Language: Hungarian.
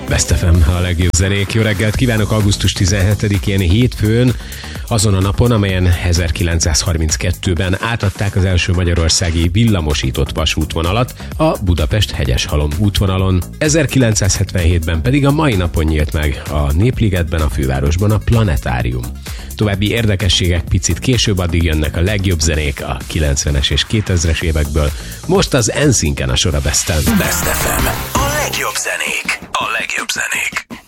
Best FM, a legjobb zenék. Jó reggelt kívánok augusztus 17-én hétfőn, azon a napon, amelyen 1932-ben átadták az első magyarországi villamosított vasútvonalat a Budapest-Hegyeshalom útvonalon. 1977-ben pedig a mai napon nyílt meg a Népligetben, a fővárosban a Planetárium. További érdekességek picit később, addig jönnek a legjobb zenék a 90-es és 2000-es évekből. Most az NSYNC-en a sor a Besten. Best FM. A legjobb zenék. A legjobb zenék.